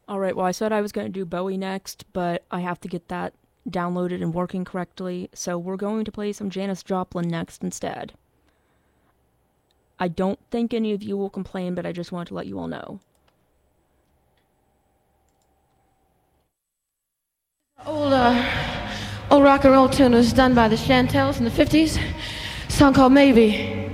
Alright, well, I said I was going to do Bowie next, but I have to get that downloaded and working correctly, so we're going to play some Janis Joplin next instead. I don't think any of you will complain, but I just wanted to let you all know. Old rock and roll tune was done by the Chantels in the 50s. Song called Maybe.